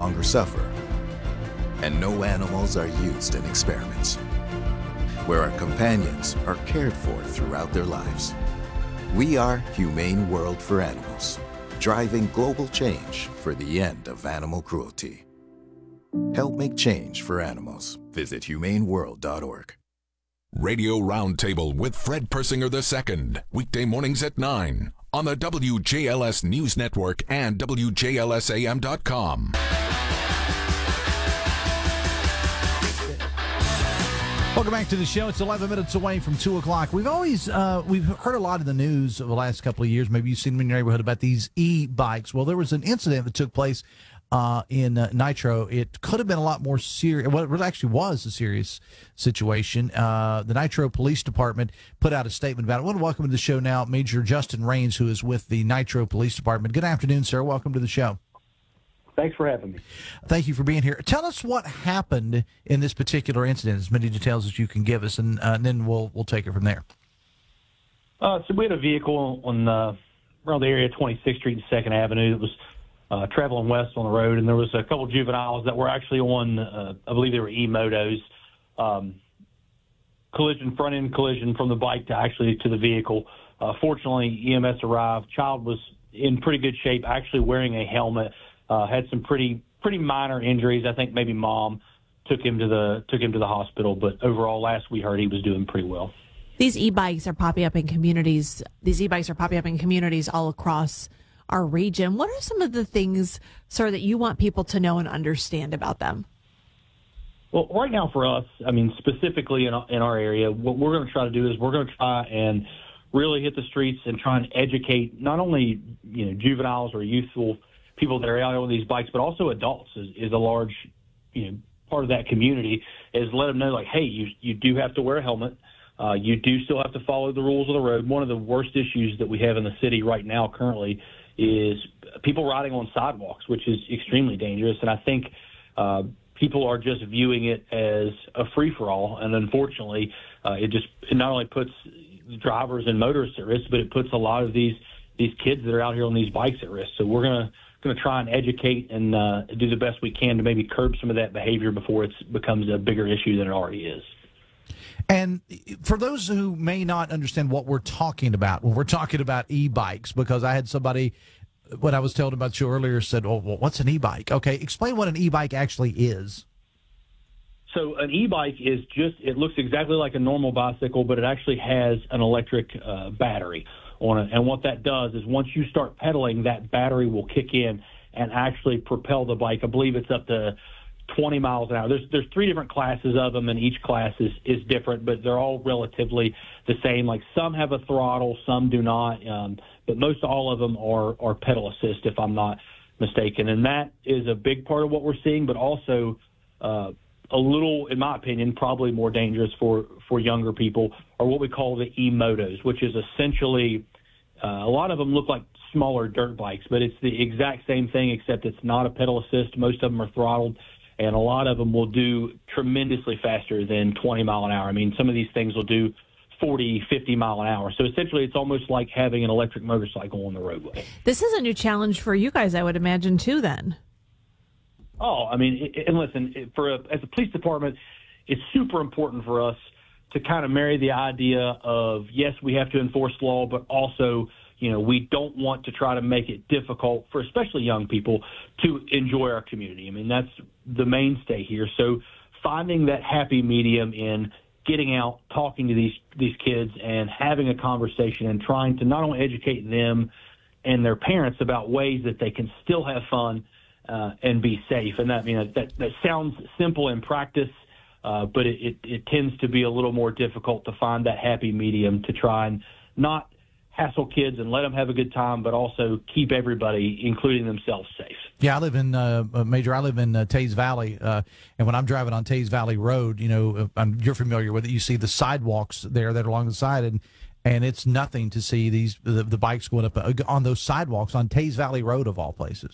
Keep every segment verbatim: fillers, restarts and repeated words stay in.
longer suffer. And no animals are used in experiments, where our companions are cared for throughout their lives. We are Humane World for Animals, driving global change for the end of animal cruelty. Help make change for animals. Visit humane world dot org. Radio Roundtable with Fred Persinger the Second, weekday mornings at nine on the W J L S News Network and W J L S A M dot com. Welcome back to the show. It's eleven minutes away from two o'clock. We've always, uh, we've heard a lot of the news over the last couple of years. Maybe you've seen them in your neighborhood about these e-bikes. Well, there was an incident that took place uh, in uh, Nitro. It could have been a lot more serious. Well, it actually was a serious situation. Uh, the Nitro Police Department put out a statement about it. I want to welcome to the show now Major Justin Rains, who is with the Nitro Police Department. Good afternoon, sir. Welcome to the show. Thanks for having me. Thank you for being here. Tell us what happened in this particular incident, as many details as you can give us, and, uh, and then we'll we'll take it from there. Uh, so we had a vehicle on uh, around the area of twenty-sixth Street and second Avenue that was uh, traveling west on the road, and there was a couple juveniles that were actually on, uh, I believe they were e-motos, um, collision, front-end collision from the bike to actually to the vehicle. Uh, fortunately, E M S arrived. Child was in pretty good shape, actually wearing a helmet. Uh, had some pretty pretty minor injuries. I think maybe mom took him to the took him to the hospital, but overall, last we heard, he was doing pretty well. These e-bikes are popping up in communities. These e-bikes are popping up in communities all across our region. What are some of the things, sir, that you want people to know and understand about them? Well, right now for us, I mean, specifically in, in our area, what we're going to try to do is we're going to try and really hit the streets and try and educate not only, you know, juveniles or youthful people that are out on these bikes, but also adults is, is a large, you know, part of that community, is let them know, like, hey, you you do have to wear a helmet. Uh, you do still have to follow the rules of the road. One of the worst issues that we have in the city right now currently is people riding on sidewalks, which is extremely dangerous. And I think uh, people are just viewing it as a free-for-all. And unfortunately, uh, it just it not only puts drivers and motorists at risk, but it puts a lot of these these kids that are out here on these bikes at risk. So we're going to going to try and educate and uh, do the best we can to maybe curb some of that behavior before it becomes a bigger issue than it already is. And for those who may not understand what we're talking about, when we're talking about e-bikes, because I had somebody, when I was telling about the show earlier, said, oh, well, what's an e-bike? Okay, explain what an e-bike actually is. So an e-bike is just, it looks exactly like a normal bicycle, but it actually has an electric uh, battery on it. And what that does is once you start pedaling, that battery will kick in and actually propel the bike. I believe it's up to twenty miles an hour. There's there's three different classes of them, and each class is, is different, but they're all relatively the same. Like some have a throttle, some do not, um, but most all of them are, are pedal assist, if I'm not mistaken. And that is a big part of what we're seeing, but also uh, a little, in my opinion, probably more dangerous for, for younger people, are what we call the e-motos, which is essentially Uh, a lot of them look like smaller dirt bikes, but it's the exact same thing, except it's not a pedal assist. Most of them are throttled, and a lot of them will do tremendously faster than twenty mile an hour. I mean, some of these things will do forty, fifty mile an hour. So essentially, it's almost like having an electric motorcycle on the roadway. This is a new challenge for you guys, I would imagine, too, then. Oh, I mean, and listen, for a, as a police department, it's super important for us to kind of marry the idea of, yes, we have to enforce law, but also, you know, we don't want to try to make it difficult for especially young people to enjoy our community. I mean, that's the mainstay here. So finding that happy medium in getting out, talking to these, these kids and having a conversation and trying to not only educate them and their parents about ways that they can still have fun uh, and be safe. And that, you know, that, that sounds simple in practice, Uh, but it, it, it tends to be a little more difficult to find that happy medium to try and not hassle kids and let them have a good time, but also keep everybody, including themselves, safe. Yeah, I live in, uh, Major, I live in uh, Tays Valley, uh, and when I'm driving on Tays Valley Road, you know, I'm, you're familiar with it, you see the sidewalks there that are along the side, and and it's nothing to see these the, the bikes going up on those sidewalks on Tays Valley Road, of all places.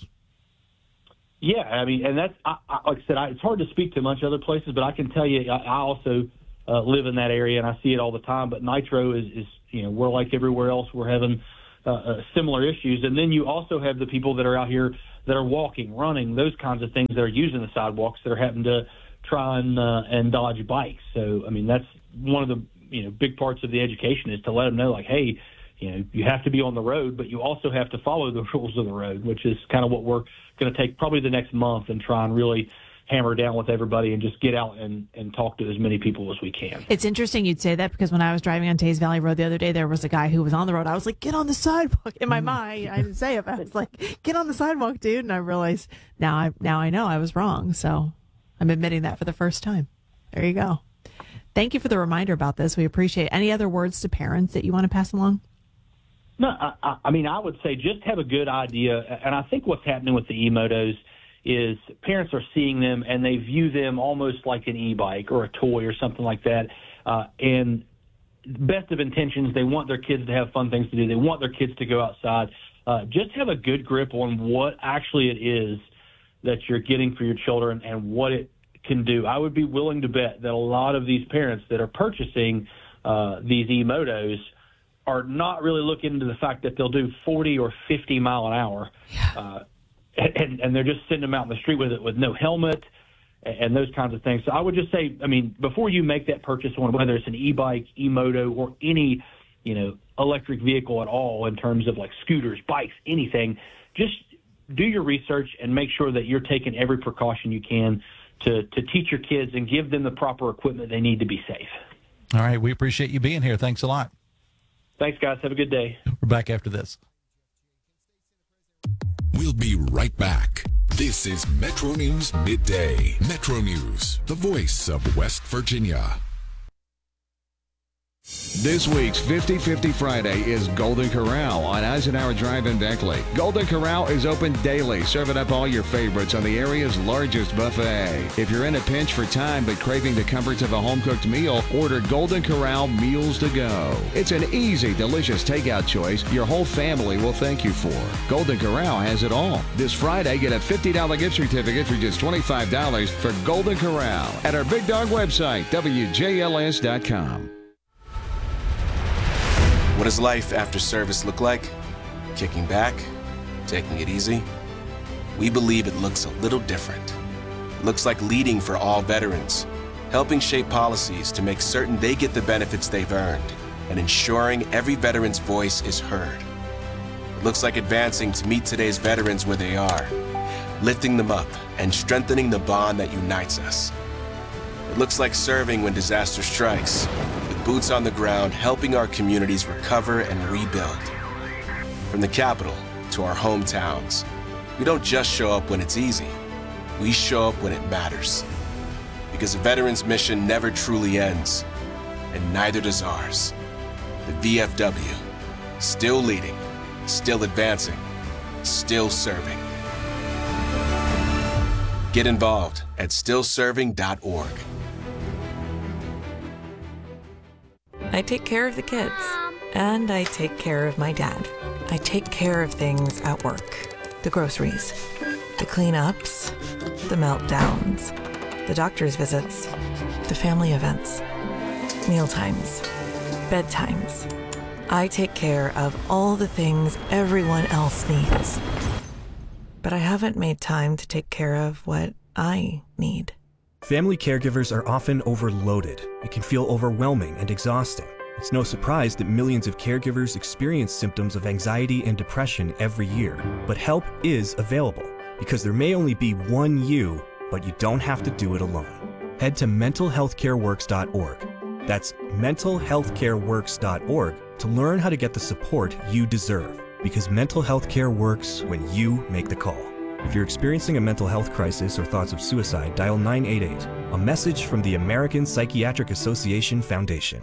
Yeah, I mean, and that's, I, I, like I said, I, it's hard to speak to much other places, but I can tell you, I, I also uh, live in that area, and I see it all the time. But Nitro is, is you know, we're like everywhere else. We're having uh, uh, similar issues. And then you also have the people that are out here that are walking, running, those kinds of things that are using the sidewalks that are having to try and uh, and dodge bikes. So, I mean, that's one of the you know big parts of the education is to let them know, like, hey, you know, you have to be on the road, but you also have to follow the rules of the road, which is kind of what we're going to take probably the next month and try and really hammer down with everybody and just get out and, and talk to as many people as we can. It's interesting you'd say that because when I was driving on Tays Valley Road the other day, there was a guy who was on the road. I was like, get on the sidewalk. In my mind, I didn't say it, but I was like, get on the sidewalk, dude. And I realized now I now I know I was wrong. So I'm admitting that for the first time. There you go. Thank you for the reminder about this. We appreciate it. Any other words to parents that you want to pass along? No, I, I mean, I would say just have a good idea. And I think what's happening with the e-motos is parents are seeing them and they view them almost like an e-bike or a toy or something like that. Uh, and best of intentions, they want their kids to have fun things to do. They want their kids to go outside. Uh, just have a good grip on what actually it is that you're getting for your children and what it can do. I would be willing to bet that a lot of these parents that are purchasing uh, these e-motos are not really looking into the fact that they'll do forty or fifty mile an hour. Yeah. Uh, And, and they're just sending them out in the street with it with no helmet and those kinds of things. So I would just say, I mean, before you make that purchase on whether it's an e-bike, e-moto, or any, you know, electric vehicle at all in terms of like scooters, bikes, anything, just do your research and make sure that you're taking every precaution you can to, to teach your kids and give them the proper equipment they need to be safe. All right. We appreciate you being here. Thanks a lot. Thanks, guys. Have a good day. We're back after this. We'll be right back. This is Metro News Midday. Metro News, the voice of West Virginia. This week's fifty fifty Friday is Golden Corral on Eisenhower Drive in Beckley. Golden Corral is open daily, serving up all your favorites on the area's largest buffet. If you're in a pinch for time but craving the comforts of a home-cooked meal, order Golden Corral Meals to Go. It's an easy, delicious takeout choice your whole family will thank you for. Golden Corral has it all. This Friday, get a fifty dollars gift certificate for just twenty-five dollars for Golden Corral at our Big Dog website, W J L S dot com. What does life after service look like? Kicking back? Taking it easy? We believe it looks a little different. It looks like leading for all veterans, helping shape policies to make certain they get the benefits they've earned, and ensuring every veteran's voice is heard. It looks like advancing to meet today's veterans where they are, lifting them up and strengthening the bond that unites us. It looks like serving when disaster strikes, with boots on the ground helping our communities recover and rebuild. From the Capitol to our hometowns, we don't just show up when it's easy. We show up when it matters. Because a veteran's mission never truly ends, and neither does ours. The V F W, still leading, still advancing, still serving. Get involved at still serving dot org. I take care of the kids, and I take care of my dad. I take care of things at work. The groceries, the cleanups, the meltdowns, the doctor's visits, the family events, mealtimes, bedtimes. I take care of all the things everyone else needs. But I haven't made time to take care of what I need. Family caregivers are often overloaded. It can feel overwhelming and exhausting. It's no surprise that millions of caregivers experience symptoms of anxiety and depression every year. But help is available, because there may only be one you, but you don't have to do it alone. Head to mental health care works dot org. That's mental health care works dot org to learn how to get the support you deserve, because mental health care works when you make the call. If you're experiencing a mental health crisis or thoughts of suicide, dial nine eight eight, a message from the American Psychiatric Association Foundation.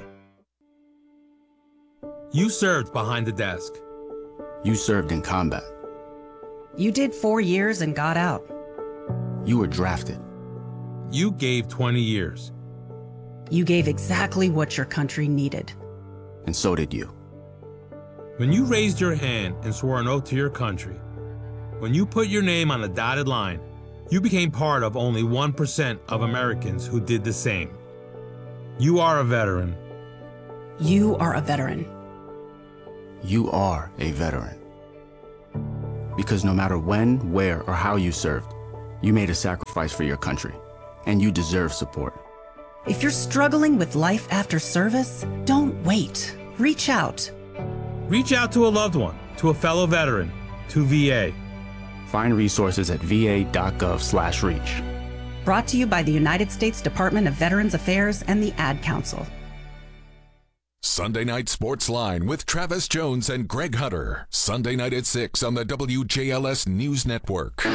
You served behind the desk. You served in combat. You did four years and got out. You were drafted. You gave twenty years. You gave exactly what your country needed. And so did you. When you raised your hand and swore an oath to your country, when you put your name on a dotted line, you became part of only one percent of Americans who did the same. You are a veteran. You are a veteran. You are a veteran. Because no matter when, where, or how you served, you made a sacrifice for your country, and you deserve support. If you're struggling with life after service, don't wait. Reach out. Reach out to a loved one, to a fellow veteran, to V A. Find resources at va.gov slash reach. Brought to you by the United States Department of Veterans Affairs and the Ad Council. Sunday Night Sports Line with Travis Jones and Greg Hutter. Sunday night at six on the W J L S News Network.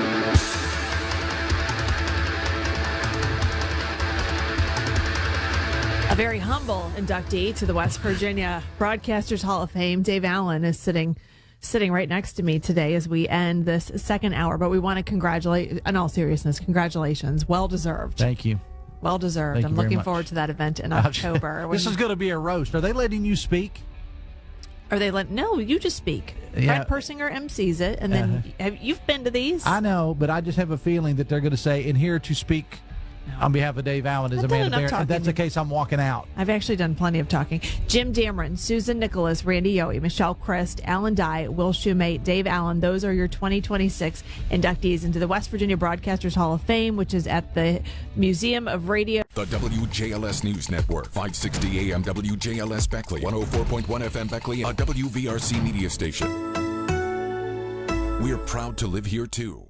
A very humble inductee to the West Virginia Broadcasters Hall of Fame, Dave Allen, is sitting sitting right next to me today as we end this second hour. But we want to congratulate, in all seriousness, congratulations. Well deserved. Thank you. Well deserved. Thank I'm you very looking much. forward to that event in October. This is going to be a roast. Are they letting you speak? Are they let? No, you just speak. Yeah. Fred Persinger M Cs it, and then Uh, have, you've been to these. I know, but I just have a feeling that they're going to say, "And here to speak on behalf of Dave Allen is I've done Amanda enough Barrett." talking. If that's the case, I'm walking out. I've actually done plenty of talking. Jim Dameron, Susan Nicholas, Randy Yohe, Michelle Christ, Alan Dye, Will Shumate, Dave Allen. Those are your twenty twenty-six inductees into the West Virginia Broadcasters Hall of Fame, which is at the Museum of Radio. The W J L S News Network, five sixty A M W J L S Beckley, one oh four point one F M Beckley, a W V R C media station. We're proud to live here, too.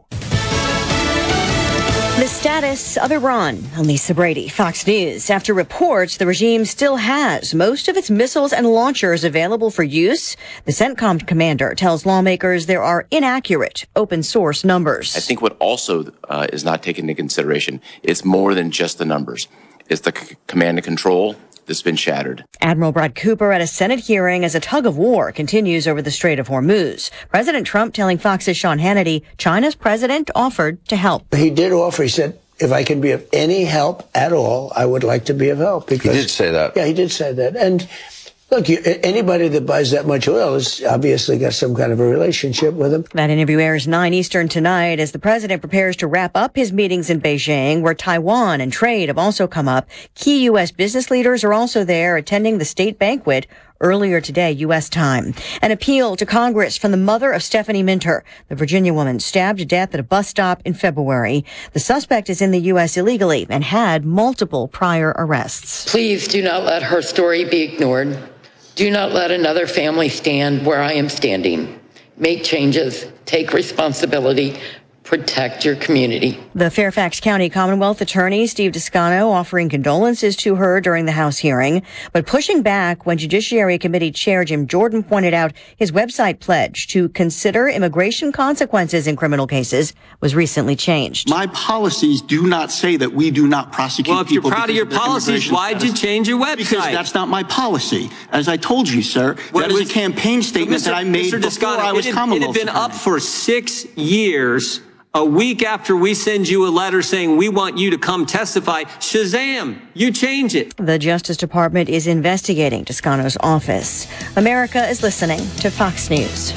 The status of Iran. I'm Lisa Brady, Fox News. After reports the regime still has most of its missiles and launchers available for use, the CENTCOM commander tells lawmakers there are inaccurate open source numbers. I think what also uh, is not taken into consideration is more than just the numbers. It's the c- command and control that's been shattered. Admiral Brad Cooper at a Senate hearing as a tug of war continues over the Strait of Hormuz. President Trump telling Fox's Sean Hannity China's president offered to help. He did offer. He said, if I can be of any help at all, I would like to be of help. Because, he did say that. Yeah, he did say that. And look, you, anybody that buys that much oil has obviously got some kind of a relationship with him. That interview airs nine Eastern tonight as the president prepares to wrap up his meetings in Beijing, where Taiwan and trade have also come up. Key U S business leaders are also there attending the state banquet earlier today, U S time. An appeal to Congress from the mother of Stephanie Minter, the Virginia woman stabbed to death at a bus stop in February. The suspect is in the U S illegally and had multiple prior arrests. Please do not let her story be ignored. Do not let another family stand where I am standing. Make changes, take responsibility, protect your community. The Fairfax County Commonwealth Attorney, Steve Descano, offering condolences to her during the House hearing, but pushing back when Judiciary Committee Chair Jim Jordan pointed out his website pledge to consider immigration consequences in criminal cases was recently changed. My policies do not say that we do not prosecute well, if you're people proud of your policies, why'd you change your website? Because that's not my policy. As I told you, sir, what that was, was a campaign statement Mister that I made Mister before Descano, I was it had, Commonwealth It had been attorney. up for six years. A week after we send you a letter saying we want you to come testify, Shazam, you change it. The Justice Department is investigating Descano's office. America is listening to Fox News.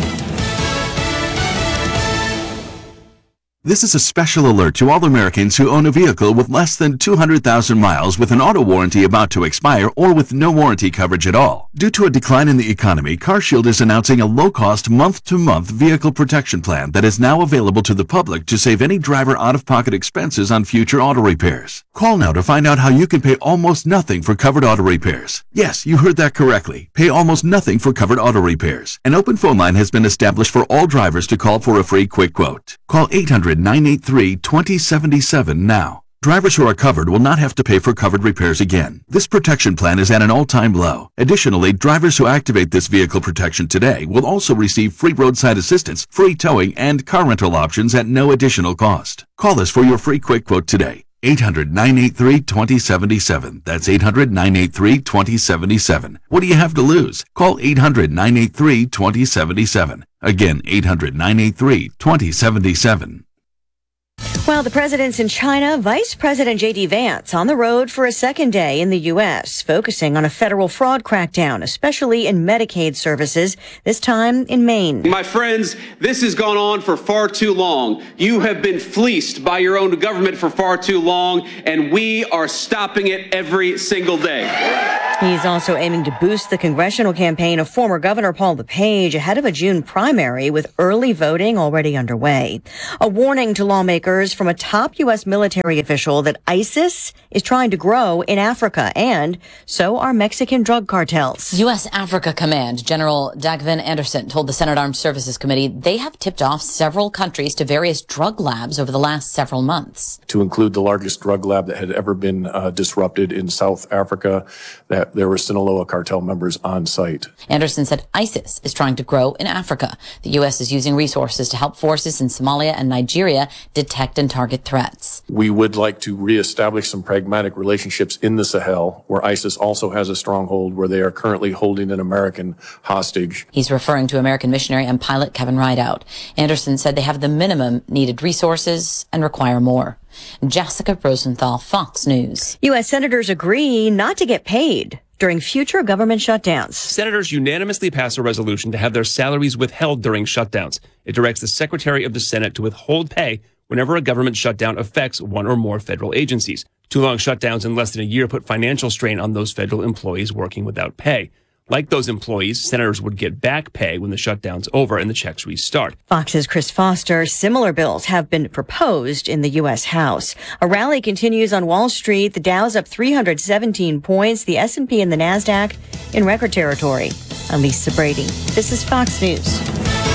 This is a special alert to all Americans who own a vehicle with less than two hundred thousand miles with an auto warranty about to expire or with no warranty coverage at all. Due to a decline in the economy, CarShield is announcing a low-cost month-to-month vehicle protection plan that is now available to the public to save any driver out-of-pocket expenses on future auto repairs. Call now to find out how you can pay almost nothing for covered auto repairs. Yes, you heard that correctly. Pay almost nothing for covered auto repairs. An open phone line has been established for all drivers to call for a free quick quote. Call eight hundred, nine eight three, two oh seven seven now. Drivers who are covered will not have to pay for covered repairs again. This protection plan is at an all-time low. Additionally, drivers who activate this vehicle protection today will also receive free roadside assistance, free towing, and car rental options at no additional cost. Call us for your free quick quote today. eight hundred, nine eight three, two oh seven seven. That's eight hundred, nine eight three, two oh seven seven. What do you have to lose? Call eight hundred, nine eight three, two oh seven seven. Again, eight hundred, nine eight three, two oh seven seven. While the president's in China, Vice President J D Vance on the road for a second day in the U S, focusing on a federal fraud crackdown, especially in Medicaid services, this time in Maine. My friends, this has gone on for far too long. You have been fleeced by your own government for far too long, and we are stopping it every single day. He's also aiming to boost the congressional campaign of former Governor Paul LePage ahead of a June primary with early voting already underway. A warning to lawmakers from a top U S military official that ISIS is trying to grow in Africa, and so are Mexican drug cartels. U S. Africa Command General Dagvin Anderson told the Senate Armed Services Committee they have tipped off several countries to various drug labs over the last several months. To include the largest drug lab that had ever been uh, disrupted in South Africa, that there were Sinaloa cartel members on site. Anderson said ISIS is trying to grow in Africa. The U S is using resources to help forces in Somalia and Nigeria detect and target threats. We would like to reestablish some pragmatic relationships in the Sahel, where ISIS also has a stronghold, where they are currently holding an American hostage. He's referring to American missionary and pilot Kevin Rideout. Anderson said they have the minimum needed resources and require more. Jessica Rosenthal, Fox News. U S senators agree not to get paid during future government shutdowns. Senators unanimously passed a resolution to have their salaries withheld during shutdowns. It directs the Secretary of the Senate to withhold pay whenever a government shutdown affects one or more federal agencies. Too long shutdowns in less than a year put financial strain on those federal employees working without pay. Like those employees, senators would get back pay when the shutdown's over and the checks restart. Fox's Chris Foster. Similar bills have been proposed in the U S. House. A rally continues on Wall Street. The Dow's up three hundred seventeen points. The S and P and the NASDAQ in record territory. I'm Lisa Brady. This is Fox News.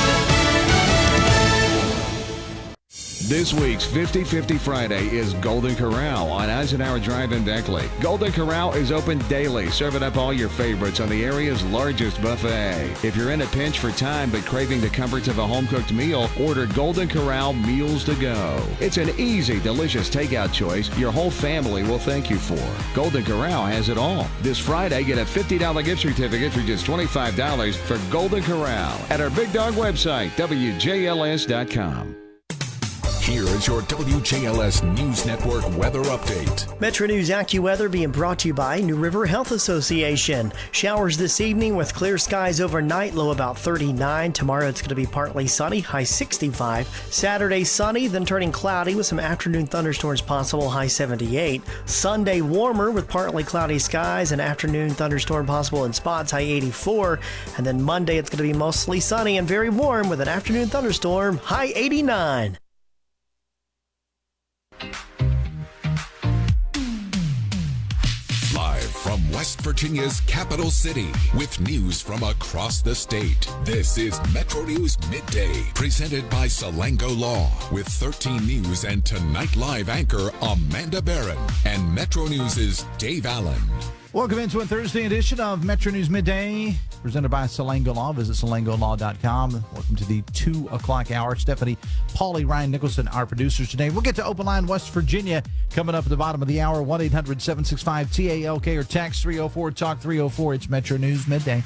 This week's fifty fifty Friday is Golden Corral on Eisenhower Drive in Beckley. Golden Corral is open daily, serving up all your favorites on the area's largest buffet. If you're in a pinch for time but craving the comforts of a home-cooked meal, order Golden Corral Meals to Go. It's an easy, delicious takeout choice your whole family will thank you for. Golden Corral has it all. This Friday, get a fifty dollars gift certificate for just twenty-five dollars for Golden Corral at our Big Dog website, W J L S dot com. Here is your W J L S News Network weather update. Metro News AccuWeather being brought to you by New River Health Association. Showers this evening with clear skies overnight, low about thirty-nine. Tomorrow it's going to be partly sunny, high sixty-five. Saturday sunny, then turning cloudy with some afternoon thunderstorms possible, high seventy-eight. Sunday warmer with partly cloudy skies and afternoon thunderstorm possible in spots, high eighty-four. And then Monday it's going to be mostly sunny and very warm with an afternoon thunderstorm, high eighty-nine. Live from West Virginia's capital city with news from across the state. This is Metro News Midday, presented by Salango Law, with thirteen News and Tonight Live anchor Amanda Barron and Metro News' Dave Allen. Welcome into a Thursday edition of Metro News Midday, presented by Salango Law. Visit salango law dot com. Welcome to the two o'clock hour. Stephanie, Paulie, Ryan Nicholson, our producers today. We'll get to Open Line West Virginia coming up at the bottom of the hour. one eight hundred seven six five T A L K or text three oh four talk three oh four. It's Metro News Midday.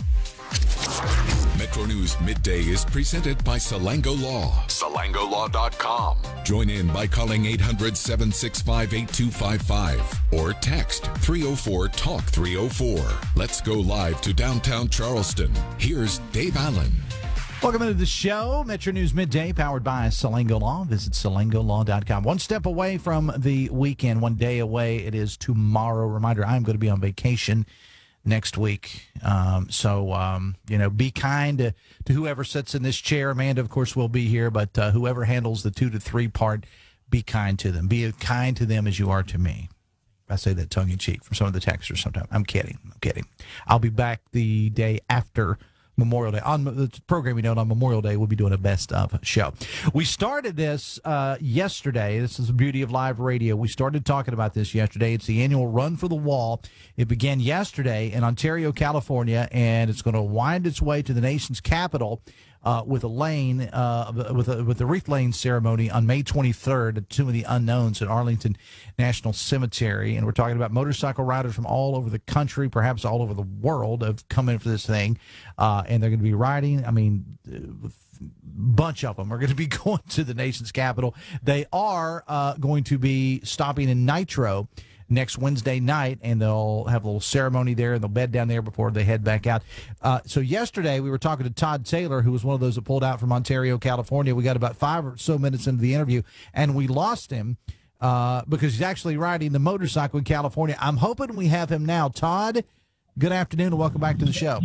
Metro News Midday is presented by Salango Law. salango law dot com. Join in by calling eight hundred seven six five eight two five five or text three oh four talk three oh four. Let's go live to downtown Charleston. Here's Dave Allen. Welcome into the show. Metro News Midday, powered by Salango Law. Visit salango law dot com. One step away from the weekend, one day away. It is tomorrow. Reminder, I'm going to be on vacation next week. Um, so, um, you know, be kind to, to whoever sits in this chair. Amanda, of course, will be here, but uh, whoever handles the two to three part, be kind to them. Be as kind to them as you are to me. I say that tongue in cheek from some of the texters sometimes. I'm kidding. I'm kidding. I'll be back the day after Memorial Day. On the program, you know, on Memorial Day, we'll be doing a best of show. We started this uh, yesterday. This is the beauty of live radio. We started talking about this yesterday. It's the annual Run for the Wall. It began yesterday in Ontario, California, and it's going to wind its way to the nation's capital uh, with a lane, uh, with a, with the wreath lane ceremony on May twenty-third at Tomb of the Unknowns at Arlington National Cemetery. And we're talking about motorcycle riders from all over the country, perhaps all over the world, have come in for this thing. Uh, and they're going to be riding. I mean, a bunch of them are going to be going to the nation's capital. They are uh, going to be stopping in Nitro next Wednesday night, and they'll have a little ceremony there, and they'll bed down there before they head back out. Uh, so yesterday we were talking to Todd Taylor, who was one of those that pulled out from Ontario, California. We got about five or so minutes into the interview, and we lost him uh, because he's actually riding the motorcycle in California. I'm hoping we have him now. Todd, Good afternoon and welcome back to the show.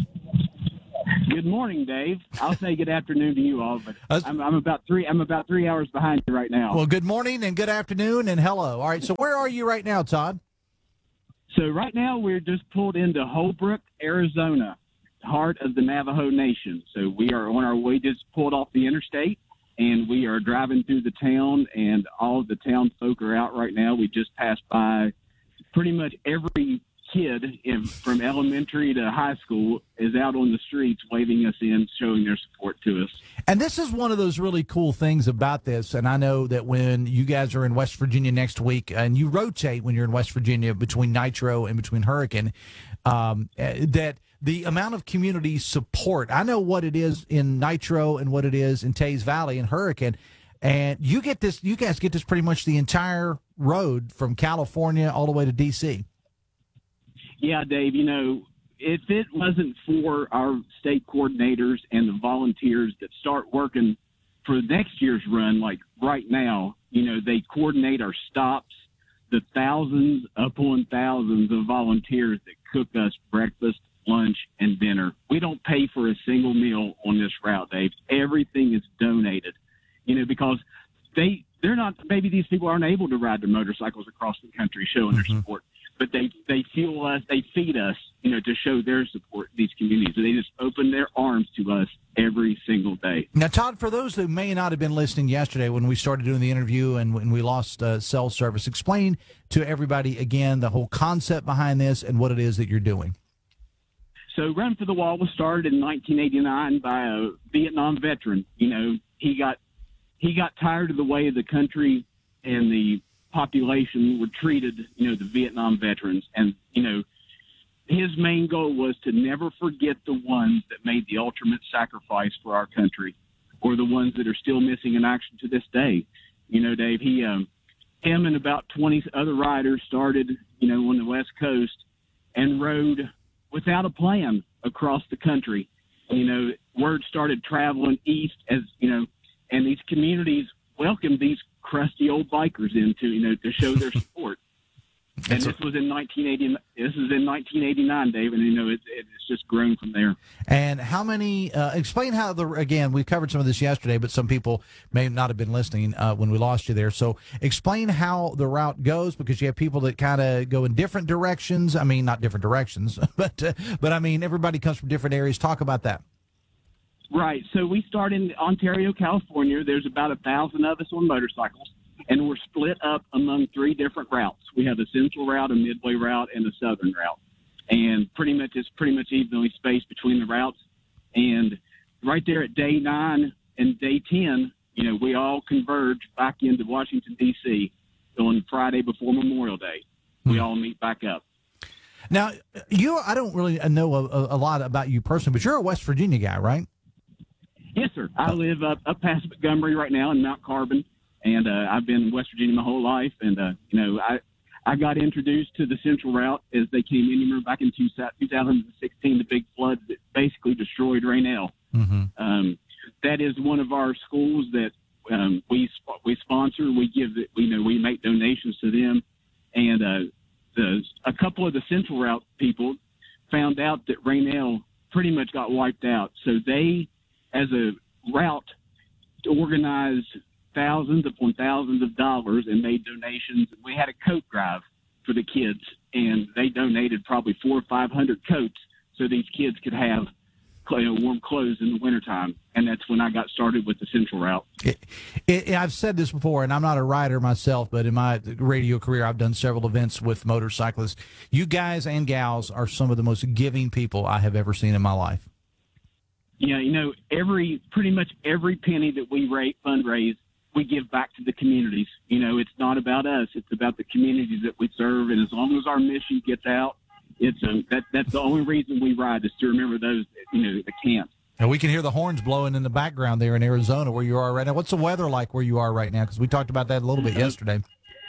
Good morning, Dave. I'll say good afternoon to you all, but I'm, I'm about three. I'm about three hours behind you right now. Well, good morning and good afternoon and hello. All right, so where are you right now, Todd? So right now we're just pulled into Holbrook, Arizona, heart of the Navajo Nation. So we are on our way, just pulled off the interstate, and we are driving through the town, and all of the town folk are out right now. We just passed by pretty much every kid in, from elementary to high school is out on the streets waving us in, showing their support to us. And this is one of those really cool things about this. And I know that when you guys are in West Virginia next week, and you rotate when you're in West Virginia between Nitro and between Hurricane, um, that the amount of community support, I know what it is in Nitro and what it is in Teays Valley and Hurricane. And you get this, you guys get this pretty much the entire road from California all the way to D C. Yeah, Dave, you know, if it wasn't for our state coordinators and the volunteers that start working for next year's run, like right now, you know, they coordinate our stops, the thousands upon thousands of volunteers that cook us breakfast, lunch, and dinner. We don't pay for a single meal on this route, Dave. Everything is donated, you know, because they, they're not, maybe these people aren't able to ride their motorcycles across the country showing mm-hmm. their support. But they, they fuel us, they feed us, you know, to show their support to these communities. So they just open their arms to us every single day. Now, Todd, for those who may not have been listening yesterday when we started doing the interview and when we lost uh, cell service, explain to everybody again the whole concept behind this and what it is that you're doing. So Run for the Wall was started in nineteen eighty-nine by a Vietnam veteran. You know, he got he got tired of the way the country and the population were treated, you know, the Vietnam veterans. And, you know, his main goal was to never forget the ones that made the ultimate sacrifice for our country, or the ones that are still missing in action to this day. You know, Dave, he, um, him and about twenty other riders started, you know, on the West Coast and rode without a plan across the country. You know, word started traveling east as, you know, and these communities welcomed these crusty old bikers into, you know, to show their support. And this was in nineteen eighty. This is in nineteen eighty-nine, Dave, and you know it, it's just grown from there. And how many? Uh, explain how the again we covered some of this yesterday, but some people may not have been listening uh, when we lost you there. So explain how the route goes, because you have people that kind of go in different directions. I mean, not different directions, but uh, but I mean everybody comes from different areas. Talk about that. Right. So we start in Ontario, California. There's about a thousand of us on motorcycles, and we're split up among three different routes. We have a central route, a midway route, and a southern route. And pretty much it's pretty much evenly spaced between the routes. And right there at day nine and day ten, you know, we all converge back into Washington, D C on Friday before Memorial Day. We all meet back up. Now, you, I don't really know a, a lot about you personally, but you're a West Virginia guy, right? Yes, sir. I live up, up past Montgomery right now in Mount Carbon, and uh, I've been in West Virginia my whole life. And, uh, you know, I I got introduced to the Central Route as they came in. You remember back in two thousand sixteen, the big floods that basically destroyed Raynell. Mm-hmm. Um, that is one of our schools that um, we we sponsor. We give, the, you know, we make donations to them. And uh, the, a couple of the Central Route people found out that Raynell pretty much got wiped out. So they, as a route, organized thousands upon thousands of dollars and made donations. We had a coat drive for the kids, and they donated probably four or five hundred coats so these kids could have, you know, warm clothes in the wintertime. And that's when I got started with the Central Route. It, it, I've said this before, and I'm not a rider myself, but in my radio career, I've done several events with motorcyclists. You guys and gals are some of the most giving people I have ever seen in my life. Yeah, you know, every pretty much every penny that we rate, fundraise, we give back to the communities. You know, it's not about us; it's about the communities that we serve. And as long as our mission gets out, it's a, that that's the only reason we ride, is to remember those, you know, that can't. And we can hear the horns blowing in the background there in Arizona, where you are right now. What's the weather like where you are right now? Because we talked about that a little bit yesterday.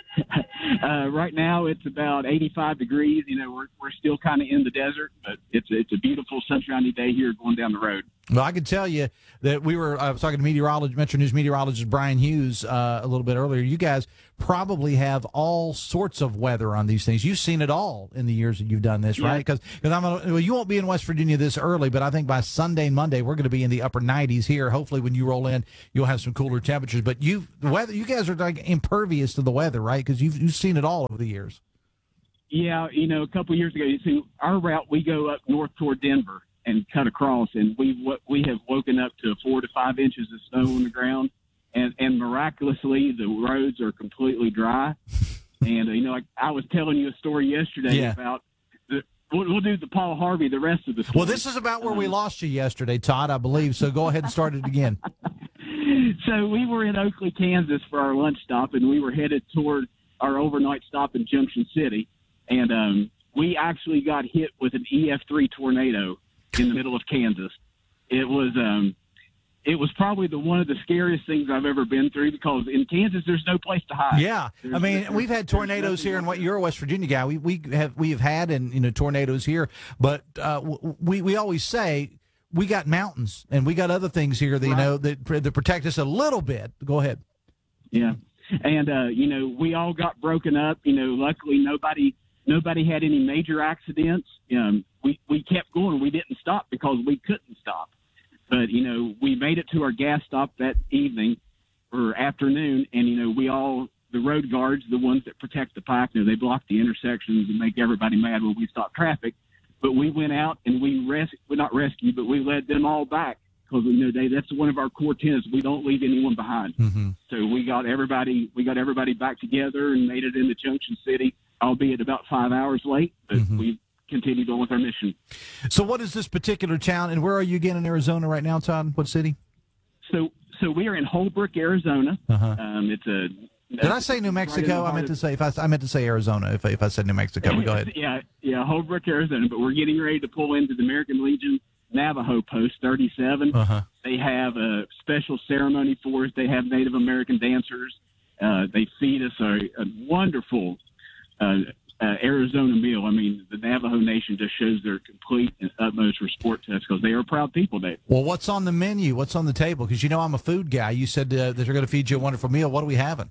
Uh, right now it's about eighty-five degrees. You know, we're we're still kind of in the desert, but it's it's a beautiful sunshiny day here going down the road. Well, I can tell you that we were, I was talking to meteorologist, Metro News meteorologist Brian Hughes uh, a little bit earlier. You guys probably have all sorts of weather on these things. You've seen it all in the years that you've done this, Yeah. right? Because I'm gonna, well, you won't be in West Virginia this early, but I think by Sunday and Monday we're going to be in the upper nineties here. Hopefully, when you roll in, you'll have some cooler temperatures. But you, the weather, you guys are like impervious to the weather, right? Because you've you've seen it all over the years. Yeah, you know, a couple of years ago, you see, our route, we go up north toward Denver and cut across, and we we have woken up to four to five inches of snow on the ground, and, and miraculously the roads are completely dry. And uh, you know, like I was telling you a story yesterday Yeah. about the, we'll, we'll do the Paul Harvey the rest of the story. Well, this is about where we lost you yesterday, Todd, I believe. So go ahead and start it again. So we were in Oakley, Kansas for our lunch stop, and we were headed toward our overnight stop in Junction City, and um, we actually got hit with an E F three tornado in the middle of Kansas. It was um, it was probably the one of the scariest things I've ever been through, because in Kansas there's no place to hide. Yeah, There's- I mean, there's- we've had tornadoes here, and what you're a West Virginia guy. We we have we have had and you know tornadoes here, but uh, w- we we always say we got mountains and we got other things here that you Right. know that, that protect us a little bit. Go ahead. Yeah, and uh, you know, we all got broken up. You know, luckily nobody nobody had any major accidents. Um, we we kept going. We didn't stop because we couldn't stop. But you know, we made it to our gas stop that evening or afternoon, and you know, we all the road guards, the ones that protect the pike, you know, they block the intersections and make everybody mad when we stop traffic. But we went out and we res well, not rescued, but we led them all back. Because you know, they, that's one of our core tenets. We don't leave anyone behind. Mm-hmm. So we got everybody, we got everybody back together and made it into Junction City, albeit about five hours late. But Mm-hmm. we continued on with our mission. So, what is this particular town, and where are you again in Arizona right now, Todd? What city? So, so we are in Holbrook, Arizona. Uh-huh. Um, it's a. Did I say New Mexico? I meant to say if I, I meant to say Arizona. If I, if I said New Mexico, but go ahead. Yeah, yeah, Holbrook, Arizona. But we're getting ready to pull into the American Legion Navajo Post thirty-seven. Uh-huh. They have a special ceremony for us. They have Native American dancers. Uh, they feed us a, a wonderful uh, uh, Arizona meal. I mean, the Navajo Nation just shows their complete and utmost respect to us because they are proud people, Dave. Well, what's on the menu? What's on the table? Because you know I'm a food guy. You said uh, that they're going to feed you a wonderful meal. What are we having?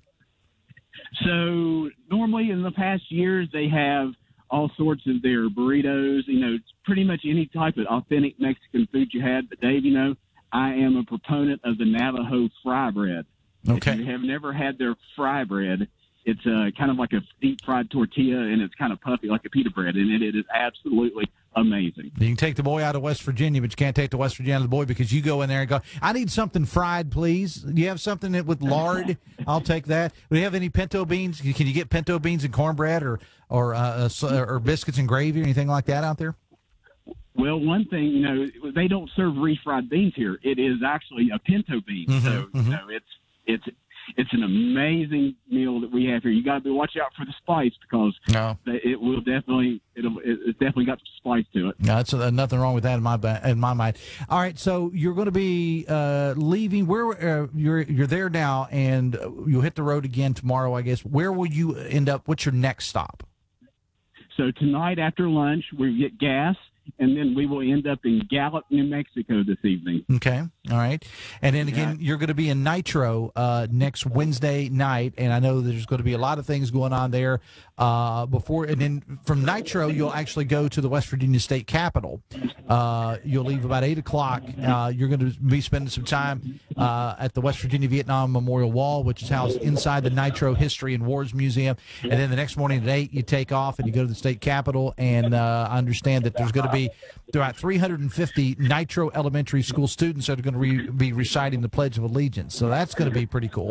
So normally in the past years, they have all sorts of their burritos, you know, pretty much any type of authentic Mexican food you had. But Dave, you know, I am a proponent of the Navajo fry bread. Okay. If you have never had their fry bread, it's uh, kind of like a deep fried tortilla, and it's kind of puffy like a pita bread, and it, it is absolutely amazing. You can take the boy out of West Virginia, but you can't take the West Virginia out of the boy because you go in there and go, I need something fried, please. Do you have something that with lard? I'll take that. Do you have any pinto beans? Can you get pinto beans and cornbread or or uh, or biscuits and gravy or anything like that out there? Well, one thing, you know, they don't serve refried beans here. It is actually a pinto bean. Mm-hmm, so, mm-hmm. you know, it's it's it's an amazing meal that we have here. You got to be watch out for the spice because no. it will definitely it'll it's definitely got some spice to it. No, that's uh, nothing wrong with that in my ba- in my mind. All right, so you're going to be uh, leaving. Where uh, you're you're there now, and you'll hit the road again tomorrow, I guess. Where will you end up? What's your next stop? So tonight after lunch, we get gas, and then we will end up in Gallup, New Mexico this evening. Okay. All right. And then again, you're going to be in Nitro uh, next Wednesday night, and I know there's going to be a lot of things going on there uh, before. And then from Nitro, you'll actually go to the West Virginia State Capitol. Uh, you'll leave about eight o'clock. Uh, you're going to be spending some time uh, at the West Virginia Vietnam Memorial Wall, which is housed inside the Nitro History and Wars Museum. And then the next morning at eight, you take off and you go to the State Capitol. And uh, I understand that there's going to be about three hundred fifty Nitro Elementary School students that are going to re- be reciting the Pledge of Allegiance. So that's going to be pretty cool.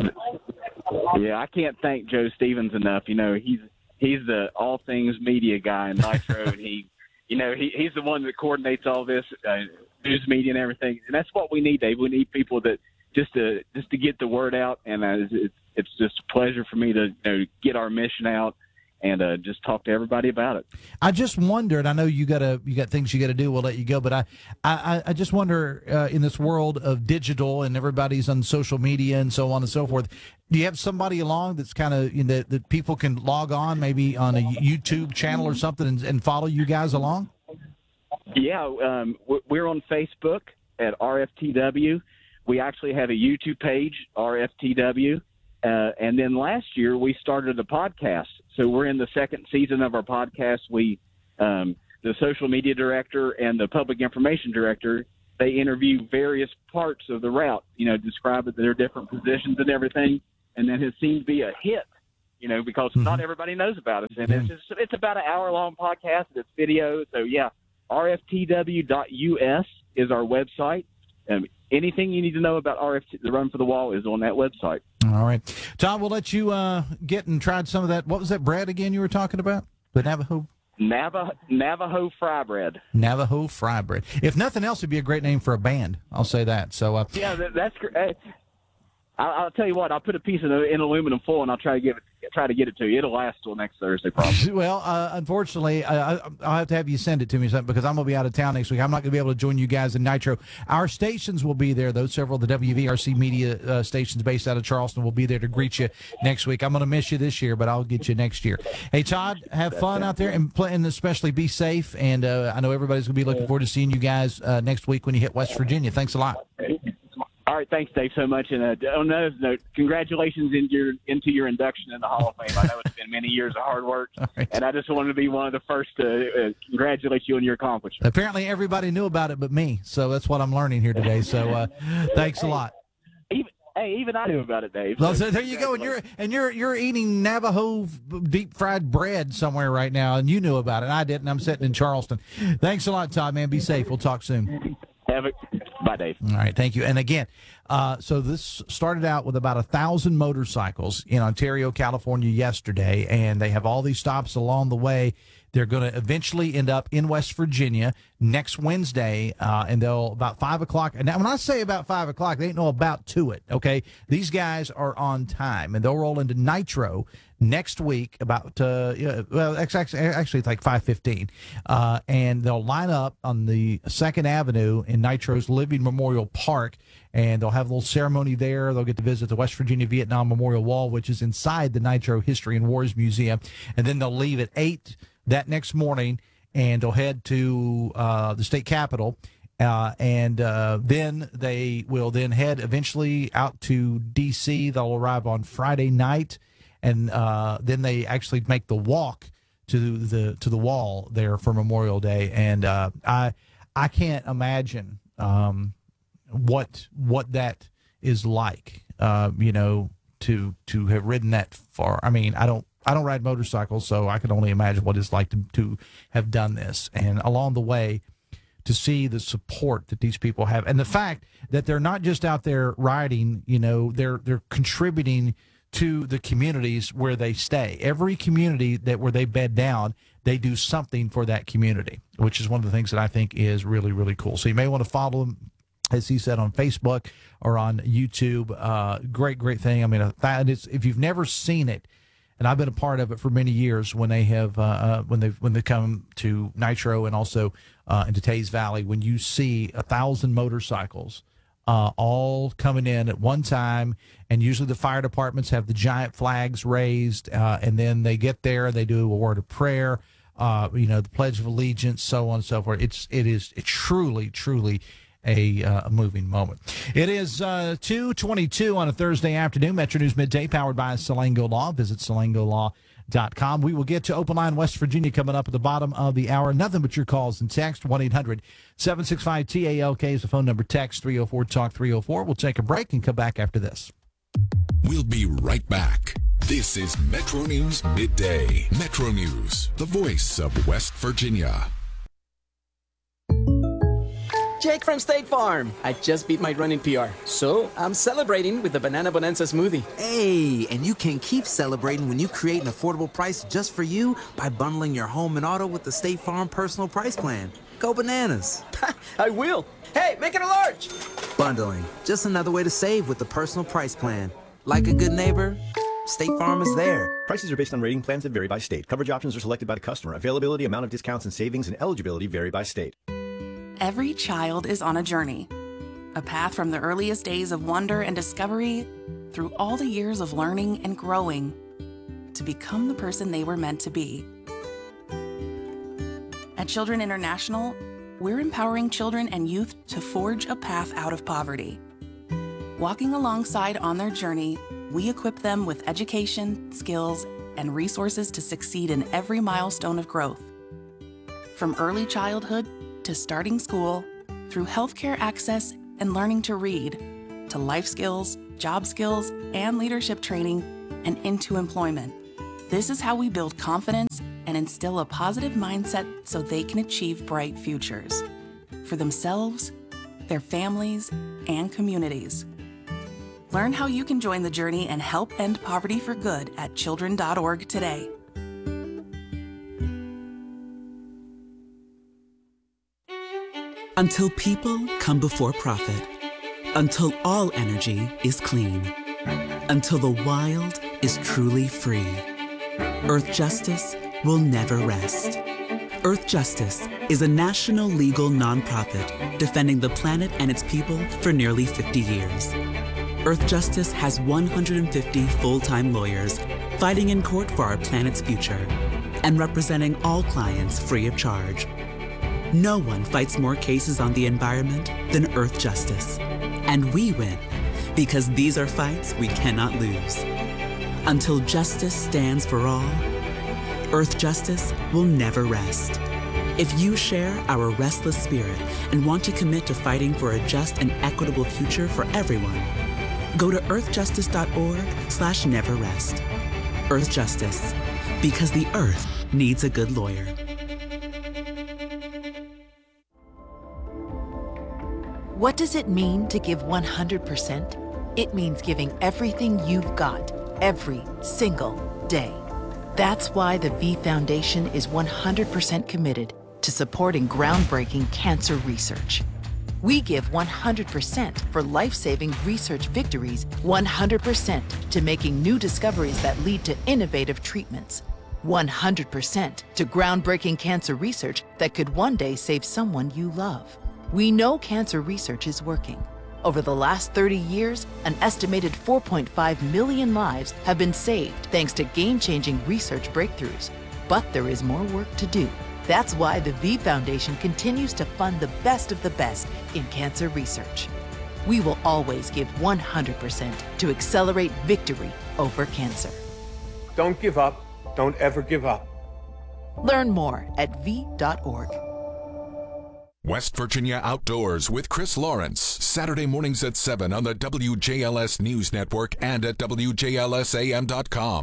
Yeah, I can't thank Joe Stevens enough. You know, he's he's the all things media guy in Nitro, and he, you know, he he's the one that coordinates all this uh, news media and everything. And that's what we need, Dave. We need people that just to just to get the word out, and uh, it's it's just a pleasure for me to you know get our mission out and uh, just talk to everybody about it. I just wondered. I know you got to you got things you got to do. We'll let you go, but I I, I just wonder uh, in this world of digital and everybody's on social media and so on and so forth. Do you have somebody along that's kind of you know, that that people can log on maybe on a YouTube channel or something and, and follow you guys along? Yeah, um, we're on Facebook, at R F T W. We actually have a YouTube page, R F T W. Uh, and then last year we started a podcast. So we're in the second season of our podcast. We, um, the social media director and the public information director, they interview various parts of the route, you know, describe their different positions and everything. And that has seemed to be a hit, you know, because mm-hmm. not everybody knows about us. And mm-hmm. it's just, it's about an hour long podcast. It's video. So yeah, R F T W dot U S is our website. Um, anything you need to know about R F T, the Run for the Wall, is on that website. All right. Tom, we'll let you uh, get and try some of that. What was that bread again you were talking about? The Navajo? Navajo, Navajo fry bread. Navajo fry bread. If nothing else, it'd be a great name for a band. I'll say that. So uh, yeah, that, that's great. I'll, I'll tell you what. I'll put a piece in, in aluminum foil, and I'll try to give it, try to get it to you. It'll last till next Thursday, probably. Well, uh, unfortunately, uh, I'll have to have you send it to me because I'm going to be out of town next week. I'm not going to be able to join you guys in Nitro. Our stations will be there, though. Several of the W V R C media uh, stations based out of Charleston will be there to greet you next week. I'm going to miss you this year, but I'll get you next year. Hey, Todd, have fun out there and play, and especially be safe. And uh, I know everybody's going to be looking forward to seeing you guys uh, next week when you hit West Virginia. Thanks a lot. All right, thanks, Dave, so much. And uh, on another note, congratulations into your, into your induction in the Hall of Fame. I know it's been many years of hard work, right. and I just wanted to be one of the first to uh, congratulate you on your accomplishment. Apparently, everybody knew about it but me, so that's what I'm learning here today. So, uh, thanks a lot. Even, hey, even I knew about it, Dave. So, so there you go, and you're and you're you're eating Navajo deep fried bread somewhere right now, and you knew about it. I didn't. I'm sitting in Charleston. Thanks a lot, Todd. Man, be safe. We'll talk soon. Have it. Bye, Dave. All right, thank you. And again, uh, so this started out with about a thousand motorcycles in Ontario, California yesterday, and they have all these stops along the way. They're going to eventually end up in West Virginia next Wednesday, uh, and they'll about five o'clock. And now, when I say about five o'clock, they ain't no about to it. Okay, these guys are on time, and they'll roll into Nitro next week about uh, well, actually, actually it's like five fifteen, uh, and they'll line up on the Second Avenue in Nitro's Living Memorial Park, and they'll have a little ceremony there. They'll get to visit the West Virginia Vietnam Memorial Wall, which is inside the Nitro History and Wars Museum, and then they'll leave at eight that next morning, and they'll head to uh, the state capitol, uh, and uh, then they will then head eventually out to D C. They'll arrive on Friday night, and uh, then they actually make the walk to the to the wall there for Memorial Day. And uh, I I can't imagine um, what what that is like. Uh, you know, to to have ridden that far. I mean, I don't. I don't ride motorcycles, so I can only imagine what it's like to, to have done this. And along the way, to see the support that these people have, and the fact that they're not just out there riding, you know, they're they're contributing to the communities where they stay. Every community that where they bed down, they do something for that community, which is one of the things that I think is really, really cool. So you may want to follow them, as he said, on Facebook or on YouTube. Uh, great, great thing. I mean, it's, if you've never seen it, and I've been a part of it for many years when they have uh, uh, when they when they come to Nitro and also uh, into Taze Valley. When you see a thousand motorcycles uh, all coming in at one time, and usually the fire departments have the giant flags raised, uh, and then they get there and they do a word of prayer, uh, you know, the Pledge of Allegiance, so on and so forth. It's it is it truly truly. A, uh, a moving moment. It is uh, two twenty-two on a Thursday afternoon. Metro News Midday, powered by Salango Law. Visit salango law dot com. We will get to Open Line West Virginia coming up at the bottom of the hour. Nothing but your calls and text. one eight hundred seven six five T A L K is the phone number. Text three oh four talk three oh four. We'll take a break and come back after this. We'll be right back. This is Metro News Midday. Metro News, the voice of West Virginia. Jake from State Farm. I just beat my running P R, so I'm celebrating with the Banana Bonanza smoothie. Hey, and you can keep celebrating when you create an affordable price just for you by bundling your home and auto with the State Farm Personal Price Plan. Go bananas. I will. Hey, make it a large. Bundling, just another way to save with the Personal Price Plan. Like a good neighbor, State Farm is there. Prices are based on rating plans that vary by state. Coverage options are selected by the customer. Availability, amount of discounts and savings, and eligibility vary by state. Every child is on a journey, a path from the earliest days of wonder and discovery through all the years of learning and growing to become the person they were meant to be. At Children International, we're empowering children and youth to forge a path out of poverty. Walking alongside on their journey, we equip them with education, skills, and resources to succeed in every milestone of growth. From early childhood to starting school, through healthcare access and learning to read, to life skills, job skills, and leadership training, and into employment. This is how we build confidence and instill a positive mindset so they can achieve bright futures for themselves, their families, and communities. Learn how you can join the journey and help end poverty for good at children dot org today. Until people come before profit. Until all energy is clean. Until the wild is truly free. Earth Justice will never rest. Earth Justice is a national legal nonprofit defending the planet and its people for nearly fifty years. Earth Justice has one hundred fifty full-time lawyers fighting in court for our planet's future and representing all clients free of charge. No one fights more cases on the environment than Earth Justice. And we win because these are fights we cannot lose. Until justice stands for all, Earth Justice will never rest. If you share our restless spirit and want to commit to fighting for a just and equitable future for everyone, go to earth justice dot org slash never rest. Earth Justice, because the earth needs a good lawyer. What does it mean to give one hundred percent? It means giving everything you've got, every single day. That's why the V Foundation is one hundred percent committed to supporting groundbreaking cancer research. We give one hundred percent for life-saving research victories, one hundred percent to making new discoveries that lead to innovative treatments, one hundred percent to groundbreaking cancer research that could one day save someone you love. We know cancer research is working. Over the last thirty years, an estimated four point five million lives have been saved thanks to game-changing research breakthroughs. But there is more work to do. That's why the V Foundation continues to fund the best of the best in cancer research. We will always give one hundred percent to accelerate victory over cancer. Don't give up. Don't ever give up. Learn more at v dot org. West Virginia Outdoors with Chris Lawrence, Saturday mornings at seven on the W J L S News Network and at W J L S A M dot com.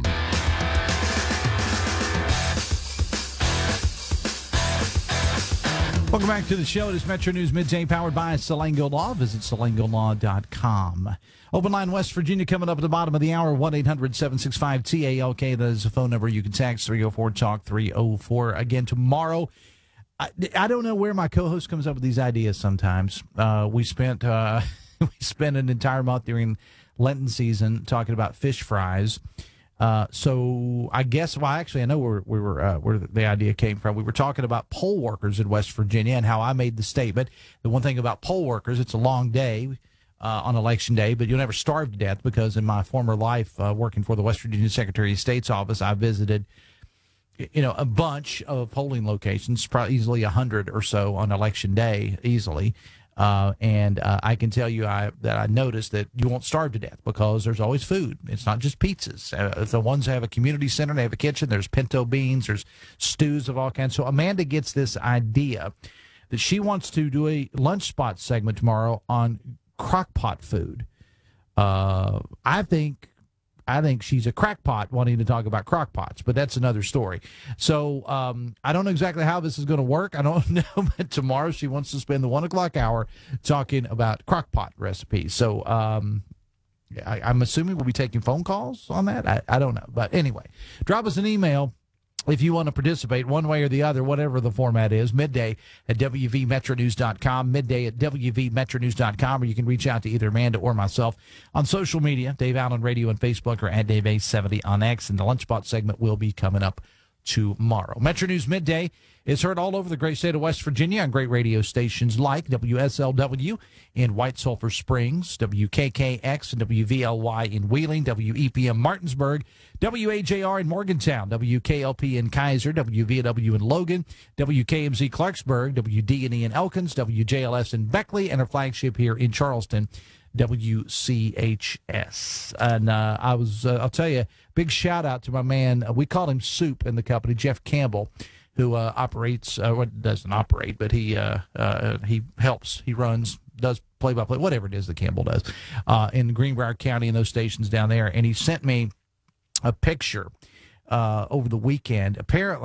Welcome back to the show. It is Metro News Midday powered by Salango Law. Visit salango law dot com. Open line West Virginia coming up at the bottom of the hour, one eight hundred seven six five T A L K. That is the phone number. You can text three oh four talk three oh four. Again, tomorrow, I, I don't know where my co-host comes up with these ideas sometimes. Uh, we spent uh, we spent an entire month during Lenten season talking about fish fries. Uh, so I guess, well, actually, I know where we were, uh, where the idea came from. We were talking about poll workers in West Virginia and how I made the statement. The one thing about poll workers, it's a long day uh, on election day, but you'll never starve to death because in my former life uh, working for the West Virginia Secretary of State's office, I visited you know, a bunch of polling locations, probably easily a hundred or so on election day, easily. Uh, and uh, I can tell you I, that I noticed that you won't starve to death because there's always food. It's not just pizzas. Uh, the ones that have a community center, they have a kitchen. There's pinto beans. There's stews of all kinds. So Amanda gets this idea that she wants to do a lunch spot segment tomorrow on crockpot food. Uh, I think... I think she's a crackpot wanting to talk about crockpots, but that's another story. So um, I don't know exactly how this is going to work. I don't know, but tomorrow she wants to spend the one o'clock hour talking about crockpot recipes. So um, I, I'm assuming we'll be taking phone calls on that. I, I don't know. But anyway, drop us an email if you want to participate one way or the other, whatever the format is, midday at W V metro news dot com, midday at W V metro news dot com, or you can reach out to either Amanda or myself on social media, Dave Allen Radio on Facebook, or at Dave A seventy on X, and the Lunchbot segment will be coming up tomorrow. Metro News Midday is heard all over the great state of West Virginia on great radio stations like W S L W in White Sulphur Springs, W K K X and W V L Y in Wheeling, W E P M Martinsburg, W A J R in Morgantown, W K L P in Kaiser, W V W in Logan, W K M Z Clarksburg, W D and E in Elkins, W J L S in Beckley, and our flagship here in Charleston, W C H S. And uh, I was, uh, I'll tell you, big shout out to my man. Uh, we call him Soup in the company, Jeff Campbell, who uh, operates, uh, well, doesn't operate, but he uh, uh, he helps, he runs, does play-by-play, whatever it is that Campbell does, uh, in Greenbrier County and those stations down there. And he sent me a picture uh, over the weekend. Apparently,